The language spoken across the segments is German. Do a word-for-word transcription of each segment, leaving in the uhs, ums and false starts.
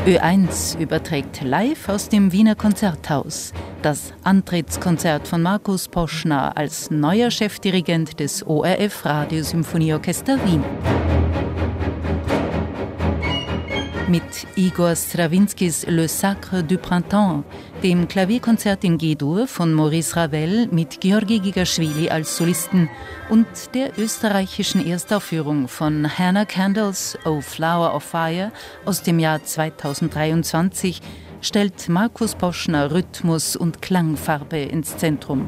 Ö eins überträgt live aus dem Wiener Konzerthaus das Antrittskonzert von Markus Poschner als neuer Chefdirigent des O R F Radiosymphonieorchester Wien. Mit Igor Strawinskys Le Sacre du Printemps, dem Klavierkonzert in G-Dur von Maurice Ravel mit Georgi Gigaschwili als Solisten und der österreichischen Erstaufführung von Hannah Candles O Flower of Fire aus dem Jahr zweitausenddreiundzwanzig stellt Markus Poschner Rhythmus und Klangfarbe ins Zentrum.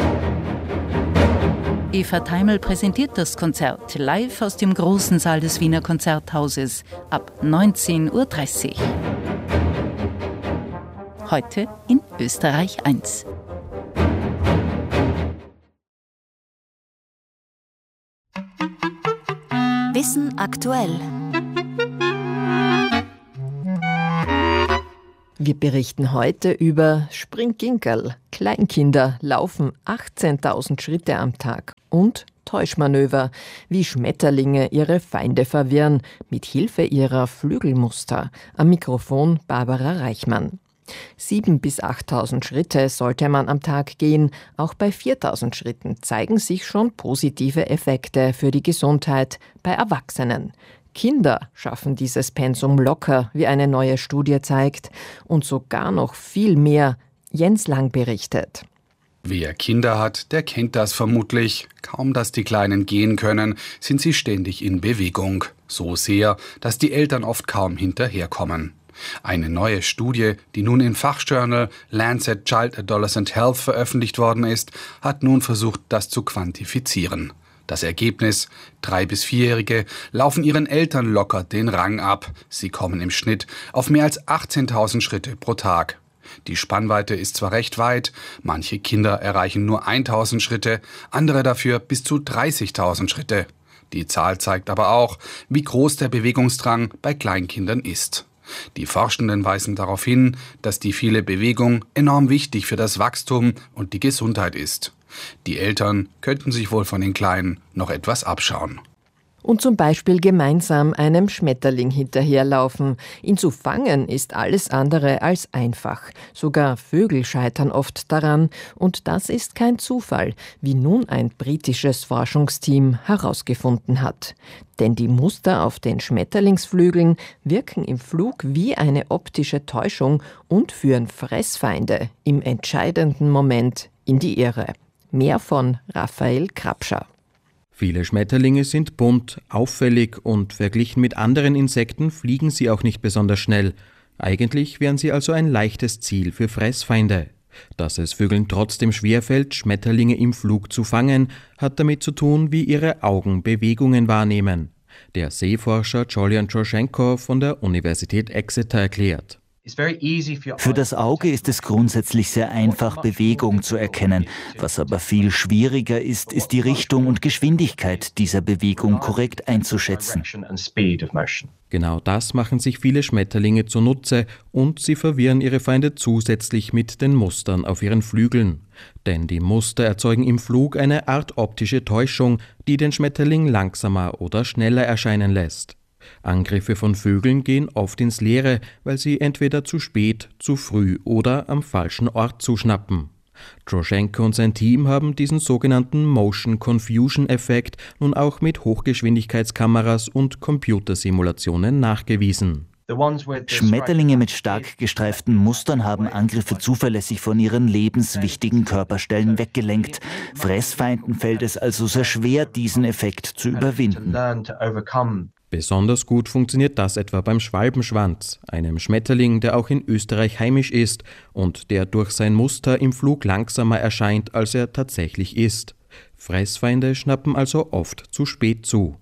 Eva Teimel präsentiert das Konzert live aus dem großen Saal des Wiener Konzerthauses ab neunzehn Uhr dreißig. Heute in Österreich eins. Wissen aktuell. Wir berichten heute über Springginkerl. Kleinkinder laufen achtzehntausend Schritte am Tag und Täuschmanöver, wie Schmetterlinge ihre Feinde verwirren, mit Hilfe ihrer Flügelmuster. Am Mikrofon Barbara Reichmann. siebentausend bis achttausend Schritte sollte man am Tag gehen. Auch bei viertausend Schritten zeigen sich schon positive Effekte für die Gesundheit bei Erwachsenen. Kinder schaffen dieses Pensum locker, wie eine neue Studie zeigt, und sogar noch viel mehr. Jens Lang berichtet. Wer Kinder hat, der kennt das vermutlich. Kaum, dass die Kleinen gehen können, sind sie ständig in Bewegung. So sehr, dass die Eltern oft kaum hinterherkommen. Eine neue Studie, die nun im Fachjournal Lancet Child Adolescent Health veröffentlicht worden ist, hat nun versucht, das zu quantifizieren. Das Ergebnis: Drei- bis Vierjährige laufen ihren Eltern locker den Rang ab. Sie kommen im Schnitt auf mehr als achtzehntausend Schritte pro Tag. Die Spannweite ist zwar recht weit, manche Kinder erreichen nur tausend Schritte, andere dafür bis zu dreißigtausend Schritte. Die Zahl zeigt aber auch, wie groß der Bewegungsdrang bei Kleinkindern ist. Die Forschenden weisen darauf hin, dass die viele Bewegung enorm wichtig für das Wachstum und die Gesundheit ist. Die Eltern könnten sich wohl von den Kleinen noch etwas abschauen. Und zum Beispiel gemeinsam einem Schmetterling hinterherlaufen. Ihn zu fangen ist alles andere als einfach. Sogar Vögel scheitern oft daran. Und das ist kein Zufall, wie nun ein britisches Forschungsteam herausgefunden hat. Denn die Muster auf den Schmetterlingsflügeln wirken im Flug wie eine optische Täuschung und führen Fressfeinde im entscheidenden Moment in die Irre. Mehr von Raphael Krapscher. Viele Schmetterlinge sind bunt, auffällig und verglichen mit anderen Insekten fliegen sie auch nicht besonders schnell. Eigentlich wären sie also ein leichtes Ziel für Fressfeinde. Dass es Vögeln trotzdem schwerfällt, Schmetterlinge im Flug zu fangen, hat damit zu tun, wie ihre Augen Bewegungen wahrnehmen. Der Sehforscher Julian Troschenko von der Universität Exeter erklärt: Für das Auge ist es grundsätzlich sehr einfach, Bewegung zu erkennen. Was aber viel schwieriger ist, ist die Richtung und Geschwindigkeit dieser Bewegung korrekt einzuschätzen. Genau das machen sich viele Schmetterlinge zunutze und sie verwirren ihre Feinde zusätzlich mit den Mustern auf ihren Flügeln. Denn die Muster erzeugen im Flug eine Art optische Täuschung, die den Schmetterling langsamer oder schneller erscheinen lässt. Angriffe von Vögeln gehen oft ins Leere, weil sie entweder zu spät, zu früh oder am falschen Ort zuschnappen. Troschenko und sein Team haben diesen sogenannten Motion Confusion Effekt nun auch mit Hochgeschwindigkeitskameras und Computersimulationen nachgewiesen. Schmetterlinge mit stark gestreiften Mustern haben Angriffe zuverlässig von ihren lebenswichtigen Körperstellen weggelenkt. Fressfeinden fällt es also sehr schwer, diesen Effekt zu überwinden. Besonders gut funktioniert das etwa beim Schwalbenschwanz, einem Schmetterling, der auch in Österreich heimisch ist und der durch sein Muster im Flug langsamer erscheint, als er tatsächlich ist. Fressfeinde schnappen also oft zu spät zu.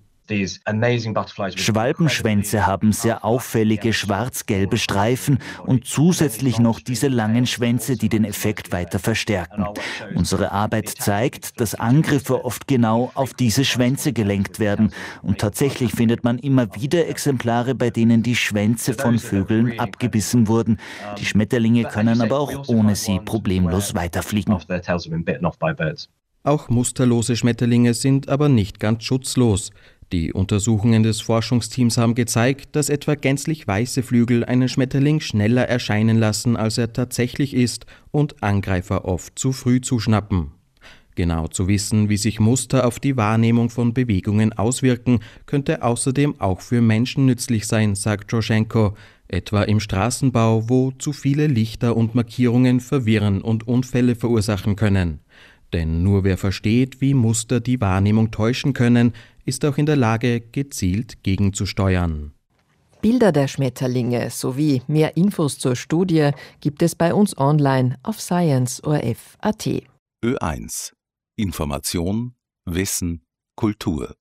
Schwalbenschwänze haben sehr auffällige schwarz-gelbe Streifen und zusätzlich noch diese langen Schwänze, die den Effekt weiter verstärken. Unsere Arbeit zeigt, dass Angriffe oft genau auf diese Schwänze gelenkt werden. Und tatsächlich findet man immer wieder Exemplare, bei denen die Schwänze von Vögeln abgebissen wurden. Die Schmetterlinge können aber auch ohne sie problemlos weiterfliegen. Auch musterlose Schmetterlinge sind aber nicht ganz schutzlos. Die Untersuchungen des Forschungsteams haben gezeigt, dass etwa gänzlich weiße Flügel einen Schmetterling schneller erscheinen lassen, als er tatsächlich ist, und Angreifer oft zu früh zuschnappen. Genau zu wissen, wie sich Muster auf die Wahrnehmung von Bewegungen auswirken, könnte außerdem auch für Menschen nützlich sein, sagt Troschenko, etwa im Straßenbau, wo zu viele Lichter und Markierungen verwirren und Unfälle verursachen können. Denn nur wer versteht, wie Muster die Wahrnehmung täuschen können, ist auch in der Lage, gezielt gegenzusteuern. Bilder der Schmetterlinge sowie mehr Infos zur Studie gibt es bei uns online auf science O R F Punkt A T. Ö eins. Information, Wissen, Kultur.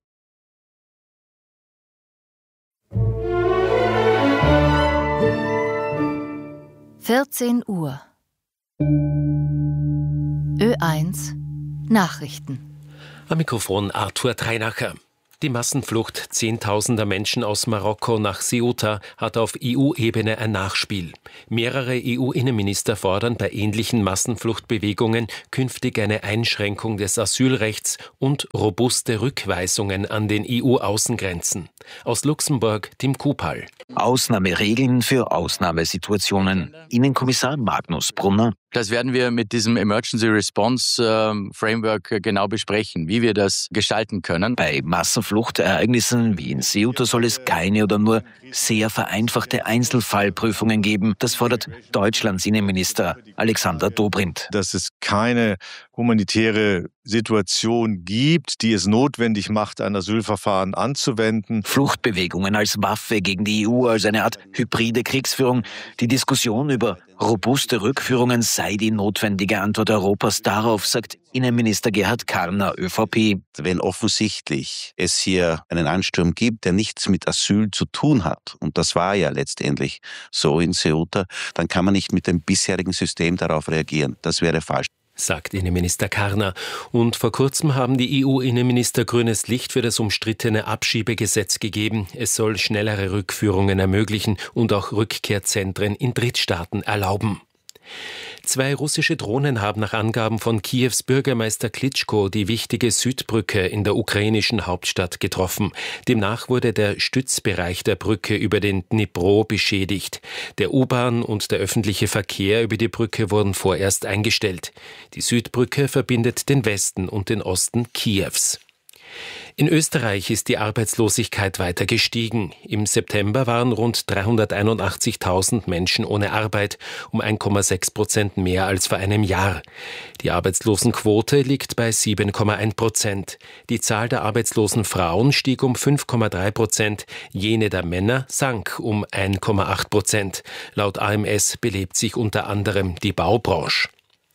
vierzehn Uhr. Ö eins Nachrichten. Am Mikrofon Arthur Treinacher. Die Massenflucht zehntausender Menschen aus Marokko nach Ceuta hat auf E U-Ebene ein Nachspiel. Mehrere E U-Innenminister fordern bei ähnlichen Massenfluchtbewegungen künftig eine Einschränkung des Asylrechts und robuste Rückweisungen an den E U-Außengrenzen. Aus Luxemburg Tim Kupal. Ausnahmeregeln für Ausnahmesituationen. Innenkommissar Magnus Brunner. Das werden wir mit diesem Emergency Response äh, Framework genau besprechen, wie wir das gestalten können. Bei Massenfluchtereignissen wie in Ceuta soll es keine oder nur sehr vereinfachte Einzelfallprüfungen geben. Das fordert Deutschlands Innenminister Alexander Dobrindt. Dass es keine humanitäre Situation gibt, die es notwendig macht, ein Asylverfahren anzuwenden. Fluchtbewegungen als Waffe gegen die E U, als eine Art hybride Kriegsführung. Die Diskussion über robuste Rückführungen sei die notwendige Antwort Europas darauf, sagt Innenminister Gerhard Karner, ÖVP. Wenn offensichtlich es hier einen Ansturm gibt, der nichts mit Asyl zu tun hat, und das war ja letztendlich so in Ceuta, dann kann man nicht mit dem bisherigen System darauf reagieren. Das wäre falsch, sagt Innenminister Karner. Und vor kurzem haben die E U-Innenminister grünes Licht für das umstrittene Abschiebegesetz gegeben. Es soll schnellere Rückführungen ermöglichen und auch Rückkehrzentren in Drittstaaten erlauben. Zwei russische Drohnen haben nach Angaben von Kiews Bürgermeister Klitschko die wichtige Südbrücke in der ukrainischen Hauptstadt getroffen. Demnach wurde der Stützbereich der Brücke über den Dnipro beschädigt. Der U-Bahn und der öffentliche Verkehr über die Brücke wurden vorerst eingestellt. Die Südbrücke verbindet den Westen und den Osten Kiews. In Österreich ist die Arbeitslosigkeit weiter gestiegen. Im September waren rund dreihunderteinundachtzigtausend Menschen ohne Arbeit, um eins Komma sechs Prozent mehr als vor einem Jahr. Die Arbeitslosenquote liegt bei sieben Komma eins Prozent. Die Zahl der arbeitslosen Frauen stieg um fünf Komma drei Prozent, jene der Männer sank um eins Komma acht Prozent. Laut A M S belebt sich unter anderem die Baubranche.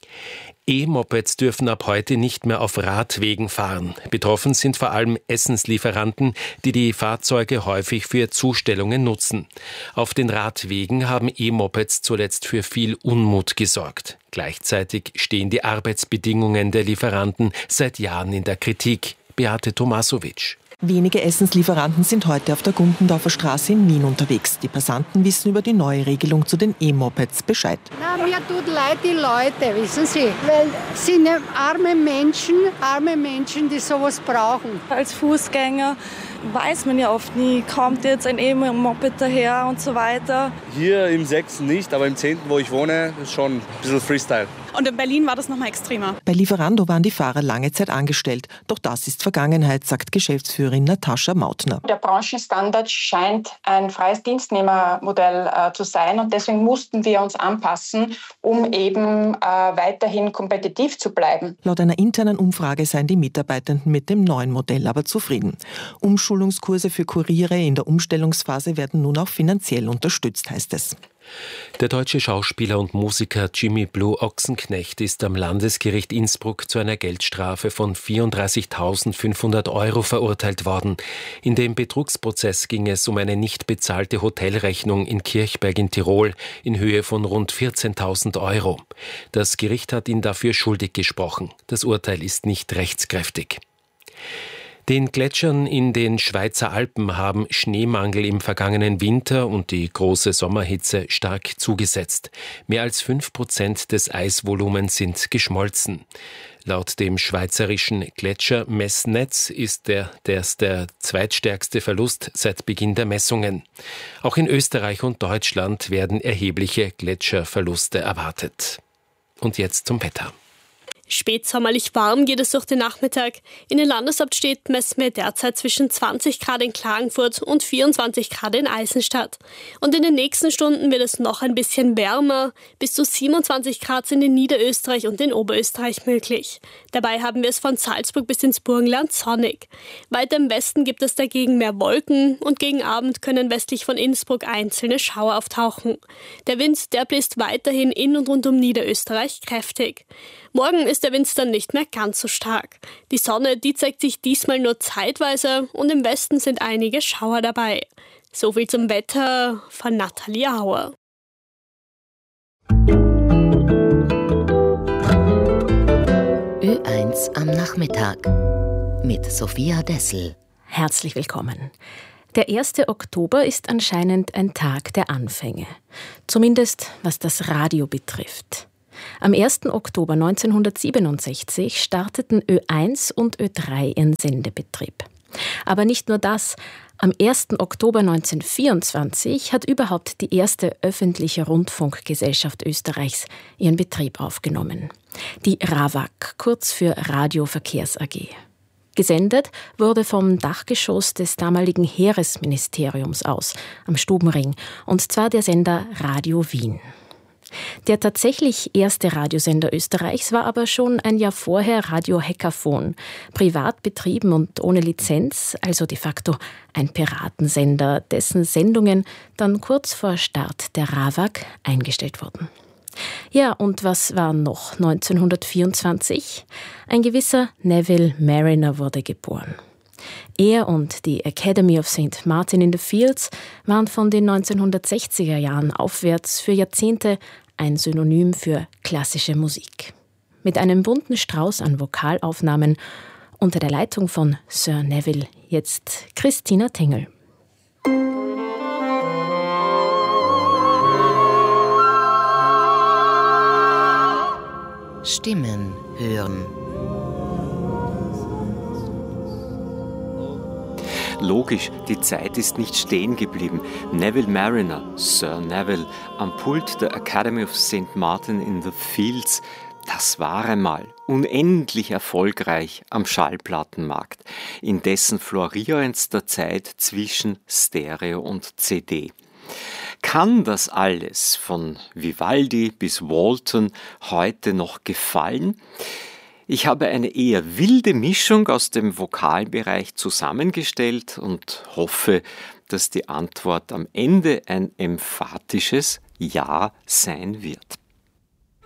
E-Mopeds dürfen ab heute nicht mehr auf Radwegen fahren. Betroffen sind vor allem Essenslieferanten, die die Fahrzeuge häufig für Zustellungen nutzen. Auf den Radwegen haben E-Mopeds zuletzt für viel Unmut gesorgt. Gleichzeitig stehen die Arbeitsbedingungen der Lieferanten seit Jahren in der Kritik. Beate Tomasovic. Wenige Essenslieferanten sind heute auf der Gundendorfer Straße in Wien unterwegs. Die Passanten wissen über die neue Regelung zu den E-Mopeds Bescheid. Na, mir tut leid die Leute, wissen Sie, weil sie sind arme Menschen, arme Menschen, die sowas brauchen. Als Fußgänger weiß man ja oft nie, kommt jetzt ein E-Moped daher und so weiter. Hier im sechsten nicht, aber im zehnten, wo ich wohne, ist schon ein bisschen Freestyle. Und in Berlin war das noch mal extremer. Bei Lieferando waren die Fahrer lange Zeit angestellt. Doch das ist Vergangenheit, sagt Geschäftsführerin Natascha Mautner. Der Branchenstandard scheint ein freies Dienstnehmermodell äh, zu sein. Und deswegen mussten wir uns anpassen, um eben äh, weiterhin kompetitiv zu bleiben. Laut einer internen Umfrage seien die Mitarbeitenden mit dem neuen Modell aber zufrieden. Umschulungskurse für Kuriere in der Umstellungsphase werden nun auch finanziell unterstützt, heißt es. Der deutsche Schauspieler und Musiker Jimmy Blue Ochsenknecht ist am Landesgericht Innsbruck zu einer Geldstrafe von vierunddreißigtausendfünfhundert Euro verurteilt worden. In dem Betrugsprozess ging es um eine nicht bezahlte Hotelrechnung in Kirchberg in Tirol in Höhe von rund vierzehntausend Euro. Das Gericht hat ihn dafür schuldig gesprochen. Das Urteil ist nicht rechtskräftig. Den Gletschern in den Schweizer Alpen haben Schneemangel im vergangenen Winter und die große Sommerhitze stark zugesetzt. Mehr als fünf Prozent des Eisvolumens sind geschmolzen. Laut dem schweizerischen Gletschermessnetz ist der, das der zweitstärkste Verlust seit Beginn der Messungen. Auch in Österreich und Deutschland werden erhebliche Gletscherverluste erwartet. Und jetzt zum Wetter. Spätsommerlich warm geht es durch den Nachmittag. In den Landeshauptstädten messen wir derzeit zwischen zwanzig Grad in Klagenfurt und vierundzwanzig Grad in Eisenstadt. Und in den nächsten Stunden wird es noch ein bisschen wärmer. Bis zu siebenundzwanzig Grad sind in Niederösterreich und in Oberösterreich möglich. Dabei haben wir es von Salzburg bis ins Burgenland sonnig. Weiter im Westen gibt es dagegen mehr Wolken und gegen Abend können westlich von Innsbruck einzelne Schauer auftauchen. Der Wind, der bläst weiterhin in und rund um Niederösterreich kräftig. Morgen ist der Wind dann nicht mehr ganz so stark. Die Sonne, die zeigt sich diesmal nur zeitweise und im Westen sind einige Schauer dabei. So viel zum Wetter von Nathalie Auer. Ö eins am Nachmittag mit Sophia Dessel. Herzlich willkommen. Der erste Oktober ist anscheinend ein Tag der Anfänge. Zumindest was das Radio betrifft. Am ersten Oktober neunzehnhundertsiebenundsechzig starteten Ö eins und Ö drei ihren Sendebetrieb. Aber nicht nur das. Am ersten Oktober neunzehnhundertvierundzwanzig hat überhaupt die erste öffentliche Rundfunkgesellschaft Österreichs ihren Betrieb aufgenommen. Die RAVAG, kurz für Radioverkehrs A G. Gesendet wurde vom Dachgeschoss des damaligen Heeresministeriums aus, am Stubenring, und zwar der Sender Radio Wien. Der tatsächlich erste Radiosender Österreichs war aber schon ein Jahr vorher Radio Hekafon, privat betrieben und ohne Lizenz, also de facto ein Piratensender, dessen Sendungen dann kurz vor Start der RAVAG eingestellt wurden. Ja, und was war noch neunzehnhundertvierundzwanzig? Ein gewisser Neville Marriner wurde geboren. Er und die Academy of Saint Martin in the Fields waren von den neunzehnhundertsechziger Jahren aufwärts für Jahrzehnte ein Synonym für klassische Musik. Mit einem bunten Strauß an Vokalaufnahmen unter der Leitung von Sir Neville, jetzt Christina Tengel. Stimmen hören. Logisch, die Zeit ist nicht stehen geblieben. Neville Marriner, Sir Neville, am Pult der Academy of Saint Martin in the Fields, das war einmal unendlich erfolgreich am Schallplattenmarkt, in dessen florierendster Zeit zwischen Stereo und C D. Kann das alles, von Vivaldi bis Walton, heute noch gefallen? Ich habe eine eher wilde Mischung aus dem Vokalbereich zusammengestellt und hoffe, dass die Antwort am Ende ein emphatisches Ja sein wird.